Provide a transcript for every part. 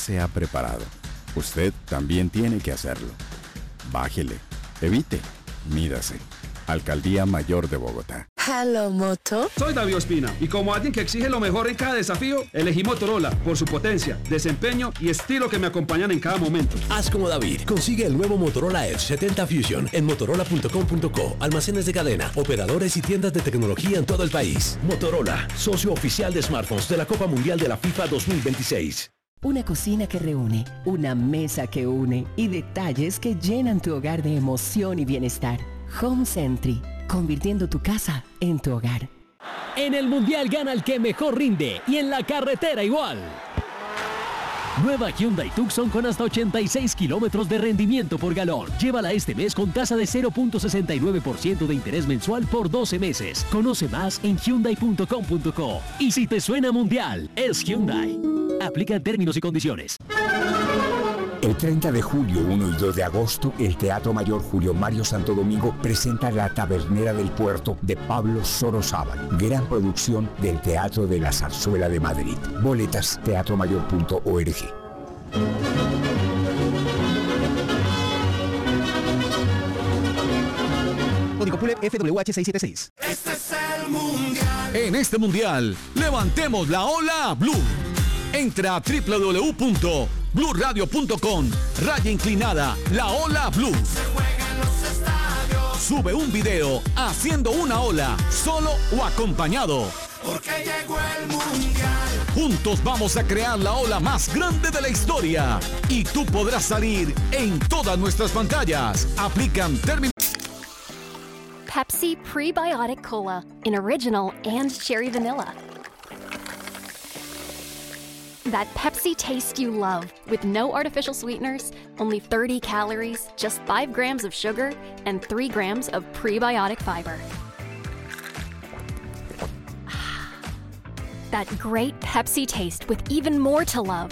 se ha preparado. Usted también tiene que hacerlo. Bájele, evite, mídase. Alcaldía Mayor de Bogotá. Hello, Moto. Soy David Ospina y como alguien que exige lo mejor en cada desafío, elegí Motorola por su potencia, desempeño y estilo que me acompañan en cada momento. Haz como David. Consigue el nuevo Motorola Edge 70 Fusion en motorola.com.co, almacenes de cadena, operadores y tiendas de tecnología en todo el país. Motorola, socio oficial de smartphones de la Copa Mundial de la FIFA 2026. Una cocina que reúne, una mesa que une y detalles que llenan tu hogar de emoción y bienestar. Home Sentry, convirtiendo tu casa en tu hogar. En el Mundial gana el que mejor rinde y en la carretera igual. Nueva Hyundai Tucson con hasta 86 kilómetros de rendimiento por galón. Llévala este mes con tasa de 0.69% de interés mensual por 12 meses. Conoce más en hyundai.com.co. Y si te suena Mundial, es Hyundai. Aplica términos y condiciones. El 30 de julio, 1 y 2 de agosto, el Teatro Mayor Julio Mario Santo Domingo presenta La Tabernera del Puerto de Pablo Sorozábal, gran producción del Teatro de la Zarzuela de Madrid. Boletas, teatromayor.org. Código PULEP FWH676. Este es el Mundial. En este Mundial, levantemos la ola Blue. Entra a www.bluradio.com, /La Ola Blue. Se juega en los estadios. Sube un video haciendo una ola, solo o acompañado. Porque llegó el Mundial. Juntos vamos a crear la ola más grande de la historia. Y tú podrás salir en todas nuestras pantallas. Aplican términos. Pepsi Prebiotic Cola in original and cherry vanilla. That Pepsi taste you love, with no artificial sweeteners, only 30 calories, just 5 grams of sugar, and 3 grams of prebiotic fiber. That great Pepsi taste with even more to love.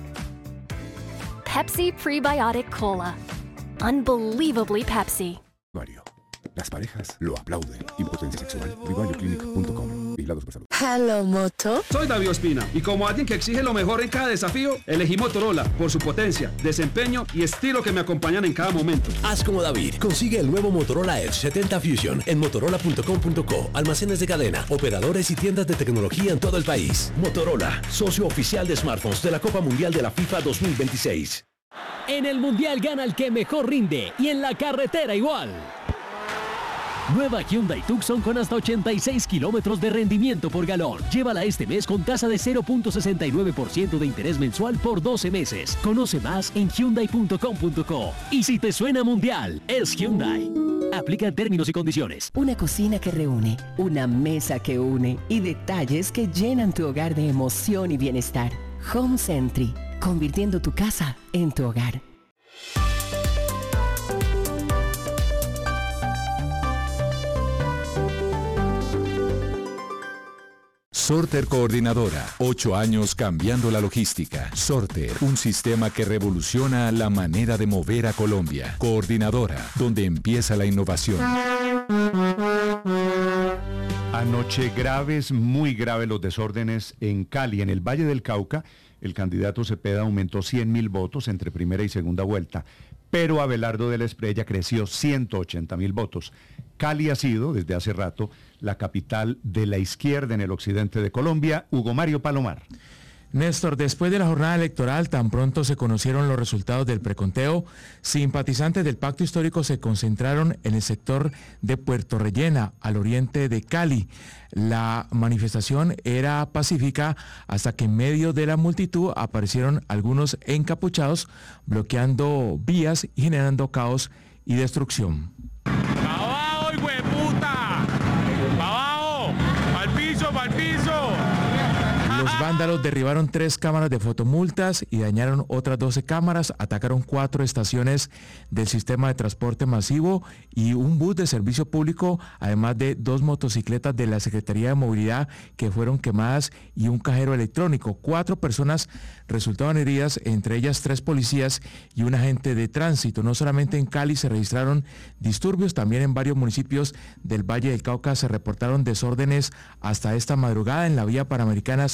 Pepsi Prebiotic Cola. Unbelievably Pepsi. Las parejas lo aplauden. Impotencia sexual. VivalioClinic.com. Vigilados por salud. Hello, Moto. Soy David Ospina y como alguien que exige lo mejor en cada desafío, elegí Motorola por su potencia, desempeño y estilo que me acompañan en cada momento. Haz como David. Consigue el nuevo Motorola Edge 70 Fusion en motorola.com.co, almacenes de cadena, operadores y tiendas de tecnología en todo el país. Motorola, socio oficial de smartphones de la Copa Mundial de la FIFA 2026. En el Mundial gana el que mejor rinde y en la carretera igual. Nueva Hyundai Tucson con hasta 86 kilómetros de rendimiento por galón. Llévala este mes con tasa de 0.69% de interés mensual por 12 meses. Conoce más en hyundai.com.co. Y si te suena Mundial, es Hyundai. Aplica términos y condiciones. Una cocina que reúne, una mesa que une y detalles que llenan tu hogar de emoción y bienestar. Home Sentry, convirtiendo tu casa en tu hogar. Sorter Coordinadora, 8 años cambiando la logística. Sorter, un sistema que revoluciona la manera de mover a Colombia. Coordinadora, donde empieza la innovación. Anoche graves, muy graves los desórdenes en Cali, en el Valle del Cauca. El candidato Cepeda aumentó 100.000 votos entre primera y segunda vuelta, pero Abelardo de la Espriella creció 180.000 votos. Cali ha sido, desde hace rato, la capital de la izquierda en el occidente de Colombia. Hugo Mario Palomar. Néstor, después de la jornada electoral, tan pronto se conocieron los resultados del preconteo, simpatizantes del Pacto Histórico se concentraron en el sector de Puerto Rellena, al oriente de Cali. La manifestación era pacífica hasta que en medio de la multitud aparecieron algunos encapuchados, bloqueando vías y generando caos y destrucción. ¡Abajo, hijueputa! ¡Abajo! ¡Al piso, al piso! Los vándalos derribaron 3 cámaras de fotomultas y dañaron otras 12 cámaras, atacaron 4 estaciones del sistema de transporte masivo y un bus de servicio público, además de 2 motocicletas de la Secretaría de Movilidad que fueron quemadas y un cajero electrónico. 4 personas resultaron heridas, entre ellas 3 policías y un agente de tránsito. No solamente en Cali se registraron disturbios, también en varios municipios del Valle del Cauca se reportaron desórdenes hasta esta madrugada en la vía panamericana cerca de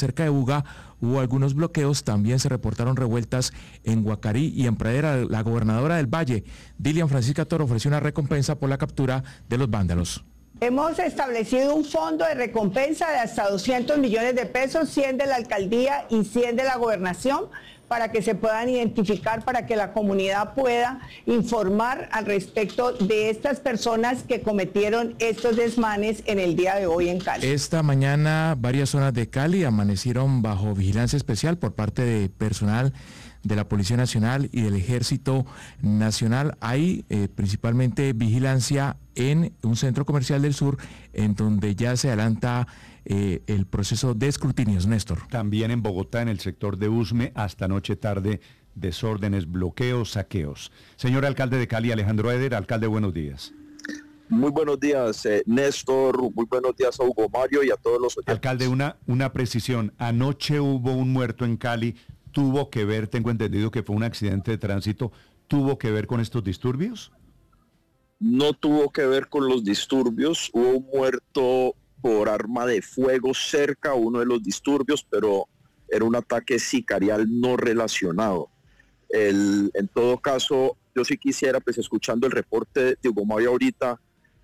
Buga hubo algunos bloqueos. También se reportaron revueltas en Guacarí y en Pradera. La gobernadora del Valle, Dilian Francisca Toro, ofreció una recompensa por la captura de los vándalos. Hemos establecido un fondo de recompensa de hasta 200 millones de pesos, 100 de la alcaldía y 100 de la gobernación, para que se puedan identificar, para que la comunidad pueda informar al respecto de estas personas que cometieron estos desmanes en el día de hoy en Cali. Esta mañana varias zonas de Cali amanecieron bajo vigilancia especial por parte de personal de la Policía Nacional y del Ejército Nacional. Hay principalmente vigilancia en un centro comercial del sur, en donde ya se adelanta el proceso de escrutinios, Néstor. También en Bogotá, en el sector de Usme, hasta noche tarde, desórdenes, bloqueos, saqueos. Señor alcalde de Cali, Alejandro Eder. Alcalde, buenos días. Muy buenos días, Néstor. Muy buenos días a Hugo Mario y a todos los oyentes. Alcalde, una precisión. Anoche hubo un muerto en Cali. ¿Tuvo que ver, tengo entendido que fue un accidente de tránsito, tuvo que ver con estos disturbios? No tuvo que ver con los disturbios. Hubo un muerto por arma de fuego cerca a uno de los disturbios, pero era un ataque sicarial no relacionado. En todo caso, yo sí quisiera, pues escuchando el reporte de Hugo Mario ahorita,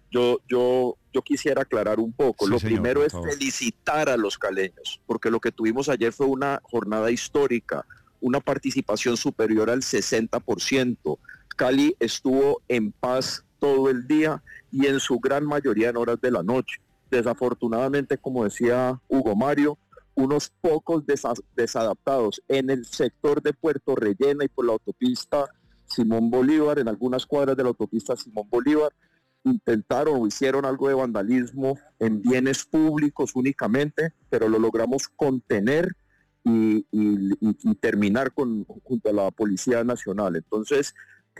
yo quisiera aclarar un poco. Sí, Lo señor, primero es favor. felicitar a los caleños, porque lo que tuvimos ayer fue una jornada histórica, una participación superior al 60%. Cali estuvo en paz todo el día y en su gran mayoría en horas de la noche. Desafortunadamente, como decía Hugo Mario, unos pocos desadaptados en el sector de Puerto Rellena y por la autopista Simón Bolívar, en algunas cuadras de la autopista Simón Bolívar, intentaron o hicieron algo de vandalismo en bienes públicos únicamente, pero lo logramos contener y terminar junto a la Policía Nacional. Entonces,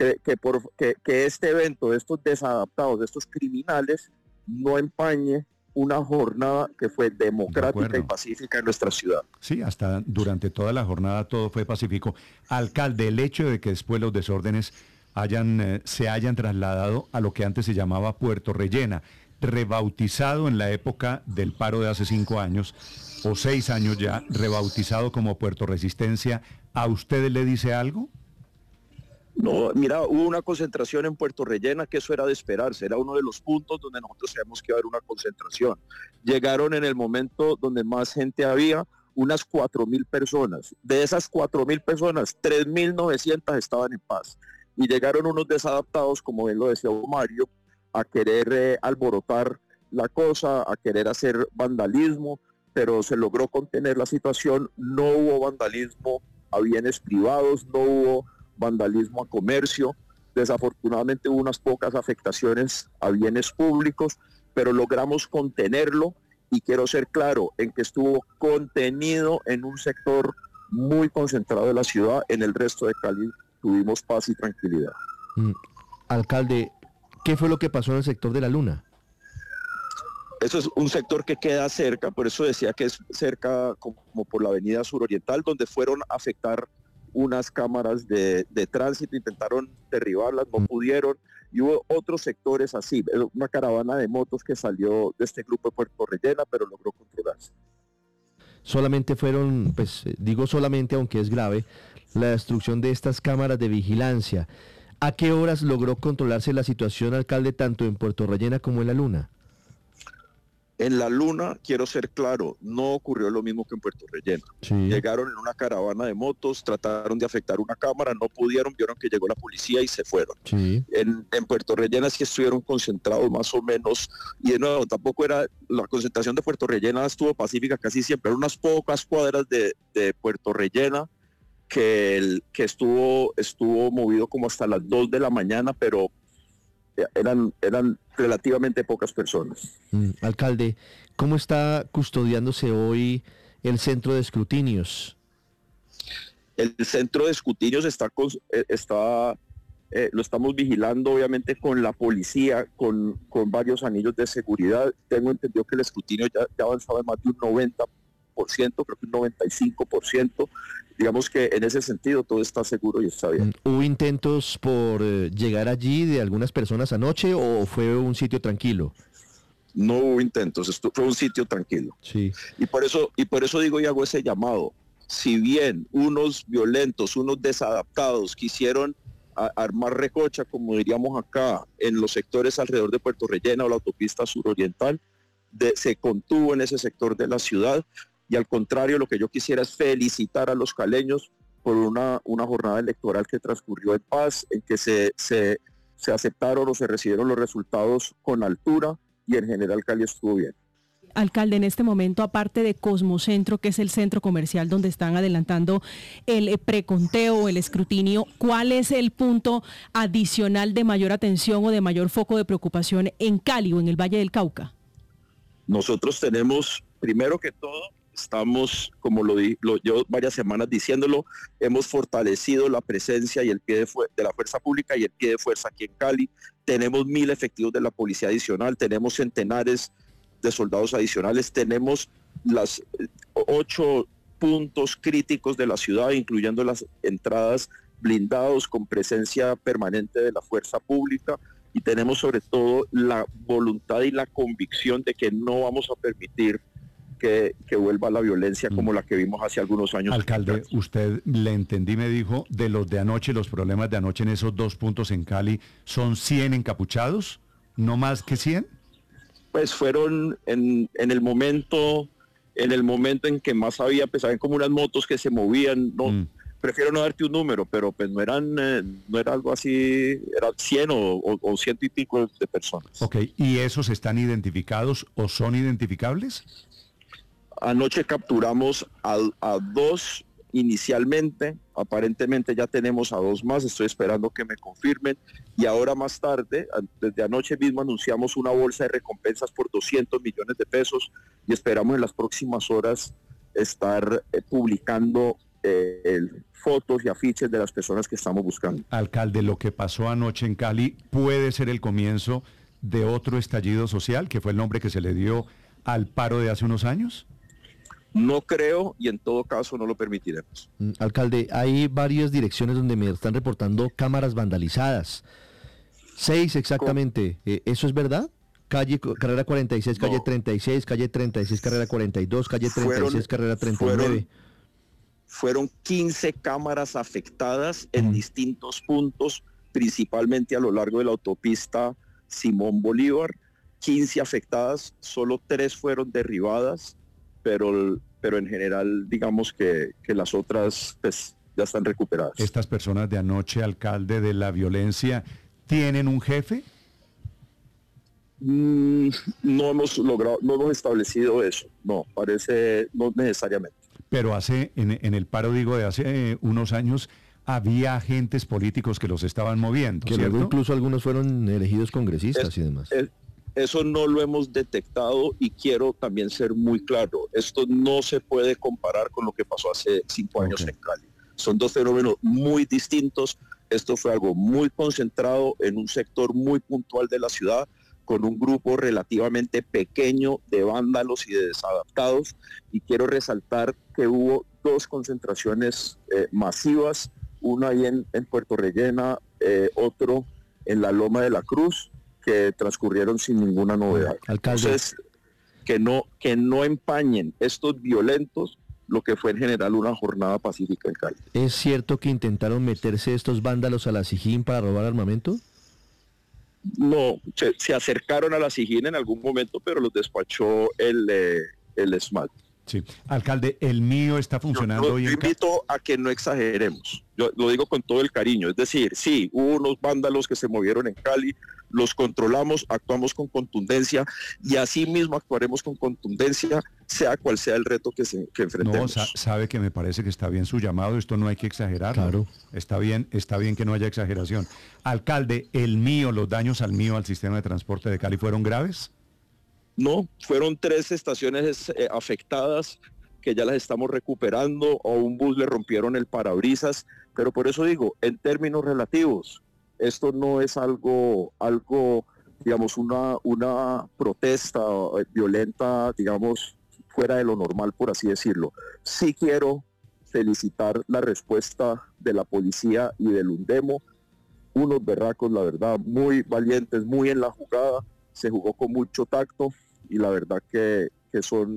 que este evento de estos desadaptados, de estos criminales, no empañe una jornada que fue democrática y pacífica en nuestra ciudad. Sí, hasta durante toda la jornada todo fue pacífico. Alcalde, el hecho de que después los desórdenes se hayan trasladado a lo que antes se llamaba Puerto Rellena, rebautizado en la época del paro de hace 5 años, o 6 años ya, rebautizado como Puerto Resistencia, ¿a usted le dice algo? No, mira, hubo una concentración en Puerto Rellena, que eso era de esperarse, era uno de los puntos donde nosotros sabemos que iba a haber una concentración. Llegaron en el momento donde más gente había, unas 4.000 personas. De esas 4.000 personas, 3.900 estaban en paz. Y llegaron unos desadaptados, como bien lo decía Mario, a querer alborotar la cosa, a querer hacer vandalismo, pero se logró contener la situación. No hubo vandalismo a bienes privados, no hubo vandalismo a comercio. Desafortunadamente hubo unas pocas afectaciones a bienes públicos, pero logramos contenerlo y quiero ser claro en que estuvo contenido en un sector muy concentrado de la ciudad. En el resto de Cali tuvimos paz y tranquilidad. Alcalde, ¿qué fue lo que pasó en el sector de La Luna? Eso es un sector que queda cerca, por eso decía que es cerca como por la avenida suroriental, donde fueron a afectar unas cámaras de tránsito, intentaron derribarlas, no pudieron, y hubo otros sectores así, una caravana de motos que salió de este grupo de Puerto Rellena, pero logró controlarse. Solamente fueron, pues digo solamente, aunque es grave, la destrucción de estas cámaras de vigilancia. ¿A qué horas logró controlarse la situación, alcalde, tanto en Puerto Rellena como en La Luna? En La Luna, quiero ser claro, no ocurrió lo mismo que en Puerto Rellena. Sí. Llegaron en una caravana de motos, trataron de afectar una cámara, no pudieron, vieron que llegó la policía y se fueron. Sí. En Puerto Rellena sí estuvieron concentrados más o menos, y de nuevo, tampoco era, la concentración de Puerto Rellena estuvo pacífica casi siempre, eran unas pocas cuadras de Puerto Rellena que estuvo movido como hasta las 2 de la mañana, pero eran relativamente pocas personas. Alcalde, ¿cómo está custodiándose hoy el centro de escrutinios? El centro de escrutinios lo estamos vigilando obviamente con la policía, con varios anillos de seguridad. Tengo entendido que el escrutinio ya avanzaba en más de un 90%, creo que un 95%. Digamos que en ese sentido todo está seguro y está bien. ¿Hubo intentos por llegar allí de algunas personas anoche o fue un sitio tranquilo? No hubo intentos, esto fue un sitio tranquilo. Sí. Y por eso digo y hago ese llamado. Si bien unos violentos, unos desadaptados quisieron armar recocha, como diríamos acá, en los sectores alrededor de Puerto Rellena o la autopista suroriental, se contuvo en ese sector de la ciudad, y al contrario, lo que yo quisiera es felicitar a los caleños por una jornada electoral que transcurrió en paz, en que se aceptaron o se recibieron los resultados con altura, y en general Cali estuvo bien. Alcalde, en este momento, aparte de Cosmocentro, que es el centro comercial donde están adelantando el preconteo, el escrutinio, ¿cuál es el punto adicional de mayor atención o de mayor foco de preocupación en Cali o en el Valle del Cauca? Nosotros tenemos, primero que todo, estamos, como lo llevo varias semanas diciéndolo, hemos fortalecido la presencia y el pie de la fuerza pública y el pie de fuerza aquí en Cali. Tenemos 1.000 efectivos de la policía adicional, tenemos centenares de soldados adicionales, tenemos las 8 puntos críticos de la ciudad, incluyendo las entradas blindados con presencia permanente de la fuerza pública, y tenemos sobre todo la voluntad y la convicción de que no vamos a permitir que vuelva la violencia como la que vimos hace algunos años. Alcalde, usted, le entendí, me dijo, de los de anoche, los problemas de anoche en esos 2 puntos en Cali, ¿son 100 encapuchados? ¿No más que 100? Pues fueron en el momento en que más había, pues saben, como unas motos que se movían, no, prefiero no darte un número, pero pues no era algo así, eran 100 o 100 y pico de personas. Ok, ¿y esos están identificados o son identificables? Anoche capturamos a 2 inicialmente, aparentemente ya tenemos a 2 más, estoy esperando que me confirmen, y ahora más tarde, desde anoche mismo anunciamos una bolsa de recompensas por 200 millones de pesos, y esperamos en las próximas horas estar publicando fotos y afiches de las personas que estamos buscando. Alcalde, lo que pasó anoche en Cali puede ser el comienzo de otro estallido social, que fue el nombre que se le dio al paro de hace unos años. No creo, y en todo caso no lo permitiremos. Alcalde, hay varias direcciones donde me están reportando cámaras vandalizadas. 6 exactamente. ¿Eso es verdad? Carrera 46, calle 36, calle 36, carrera 42, calle 36, carrera 39. Fueron 15 cámaras afectadas en distintos puntos, principalmente a lo largo de la autopista Simón Bolívar. 15 afectadas, solo 3 fueron derribadas, pero en general digamos que las otras pues ya están recuperadas. ¿Estas personas de anoche, alcalde, de la violencia, tienen un jefe? No hemos establecido eso, no necesariamente. Pero en el paro, digo, de hace unos años, había agentes políticos que los estaban moviendo, que ¿cierto? luego incluso algunos fueron elegidos congresistas y demás. Eso no lo hemos detectado, y quiero también ser muy claro, esto no se puede comparar con lo que pasó hace 5 años en Cali. Son 2 fenómenos muy distintos. Esto fue algo muy concentrado en un sector muy puntual de la ciudad, con un grupo relativamente pequeño de vándalos y de desadaptados, y quiero resaltar que hubo 2 concentraciones masivas, una ahí en Puerto Rellena, otro en la Loma de la Cruz, que transcurrieron sin ninguna novedad. Alcalde. Entonces, que no empañen estos violentos lo que fue en general una jornada pacífica en Cali. ¿Es cierto que intentaron meterse estos vándalos a la Sijín para robar armamento? No, se acercaron a la Sijín en algún momento, pero los despachó el SMAT. Sí. Alcalde, el mío está funcionando hoy en Cali. Yo invito a que no exageremos. Yo lo digo con todo el cariño. Es decir, sí, hubo unos vándalos que se movieron en Cali, los controlamos, actuamos con contundencia, y así mismo actuaremos con contundencia, sea cual sea el reto que enfrentemos. No, sabe que me parece que está bien su llamado, esto no hay que exagerar. Claro. Está bien que no haya exageración. Alcalde, los daños al sistema de transporte de Cali, ¿fueron graves? No, fueron 3 estaciones afectadas que ya las estamos recuperando. A un bus le rompieron el parabrisas, pero por eso digo, en términos relativos, esto no es algo digamos, una protesta violenta, digamos, fuera de lo normal, por así decirlo. Sí quiero felicitar la respuesta de la policía y del UNDEMO, unos berracos, la verdad, muy valientes, muy en la jugada, se jugó con mucho tacto y la verdad que son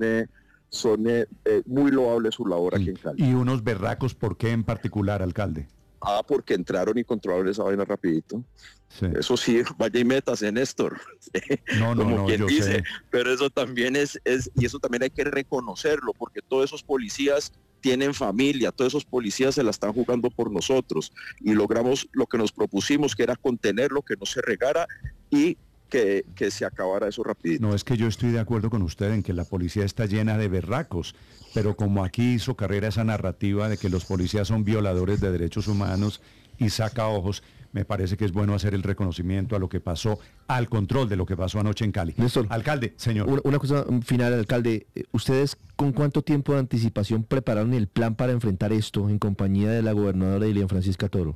muy loables su labor aquí en Cali. ¿Y unos berracos por qué en particular, alcalde? Porque entraron y controlaron esa vaina rapidito. Sí. Eso sí, vaya y métase, Néstor. No, quien yo dice, sé. pero eso también y eso también hay que reconocerlo, porque todos esos policías tienen familia, todos esos policías se la están jugando por nosotros y logramos lo que nos propusimos, que era contenerlo, que no se regara y que se acabara eso rapidito. No, es que yo estoy de acuerdo con usted en que la policía está llena de berracos, pero como aquí hizo carrera esa narrativa de que los policías son violadores de derechos humanos y saca ojos, me parece que es bueno hacer el reconocimiento a lo que pasó, al control de lo que pasó anoche en Cali. Néstor, alcalde, señor. Una cosa final, alcalde. ¿Ustedes con cuánto tiempo de anticipación prepararon el plan para enfrentar esto en compañía de la gobernadora Dilian Francisca Toro?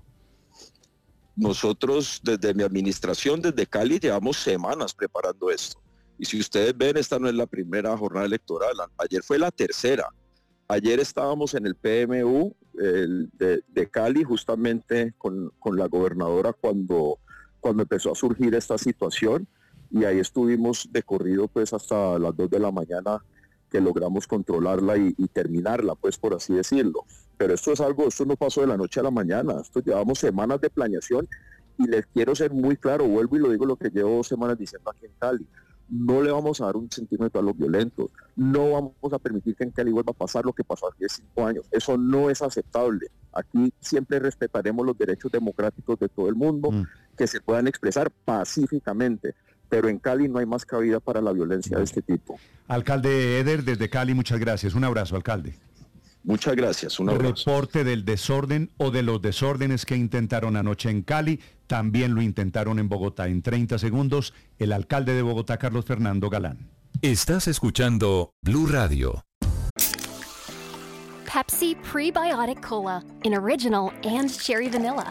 Nosotros desde mi administración, desde Cali, llevamos semanas preparando esto. Y si ustedes ven, esta no es la primera jornada electoral, ayer fue la tercera. Ayer estábamos en el PMU de Cali justamente con la gobernadora cuando empezó a surgir esta situación y ahí estuvimos de corrido pues hasta las 2 de la mañana que logramos controlarla y terminarla, pues por así decirlo. Pero esto no pasó de la noche a la mañana, esto llevamos semanas de planeación y les quiero ser muy claro, vuelvo y lo digo lo que llevo 2 semanas diciendo aquí en Cali. No le vamos a dar un centímetro a los violentos, no vamos a permitir que en Cali vuelva a pasar lo que pasó hace 5 años, eso no es aceptable. Aquí siempre respetaremos los derechos democráticos de todo el mundo, que se puedan expresar pacíficamente, pero en Cali no hay más cabida para la violencia de este tipo. Alcalde Eder, desde Cali, muchas gracias. Un abrazo, alcalde. Muchas gracias. Un abrazo. Reporte del desorden o de los desórdenes que intentaron anoche en Cali, también lo intentaron en Bogotá. En 30 segundos, el alcalde de Bogotá, Carlos Fernando Galán. Estás escuchando Blue Radio. Pepsi Prebiotic Cola in original and cherry vanilla.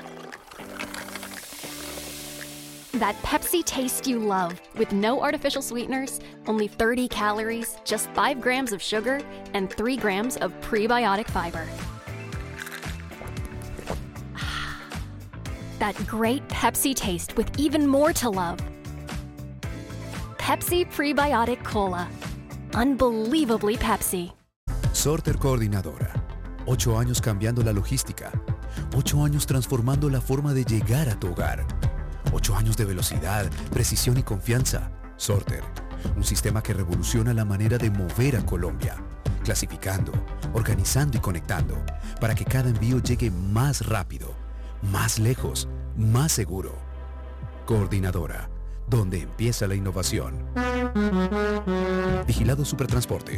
That Pepsi taste you love, with no artificial sweeteners, only 30 calories, just 5 grams of sugar, and 3 grams of prebiotic fiber. That great Pepsi taste with even more to love. Pepsi Prebiotic Cola. Unbelievably Pepsi. Sorter Coordinadora. 8 años cambiando la logística. 8 años transformando la forma de llegar a tu hogar. 8 años de velocidad, precisión y confianza. Sorter, un sistema que revoluciona la manera de mover a Colombia, clasificando, organizando y conectando, para que cada envío llegue más rápido, más lejos, más seguro. Coordinadora, donde empieza la innovación. Vigilado Supertransporte.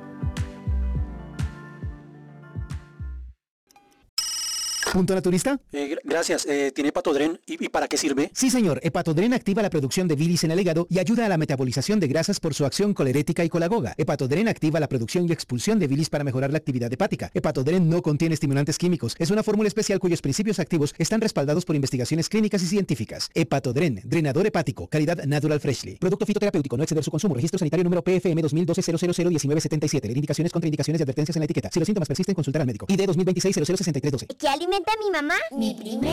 ¿Punto naturista? Gracias. ¿Tiene Hepatodren? ¿Y para qué sirve? Sí, señor. Hepatodren activa la producción de bilis en el hígado y ayuda a la metabolización de grasas por su acción colerética y colagoga. Hepatodren activa la producción y expulsión de bilis para mejorar la actividad hepática. Hepatodren no contiene estimulantes químicos. Es una fórmula especial cuyos principios activos están respaldados por investigaciones clínicas y científicas. Hepatodren, drenador hepático, calidad Natural Freshly. Producto fitoterapéutico, no exceder su consumo. Registro sanitario número PFM 2012-001977. Leer indicaciones, contraindicaciones y advertencias en la etiqueta. Si los síntomas persisten, consultar al médico. ID 2026-006312. ¿Qué alimenta a mi mamá? Mi primer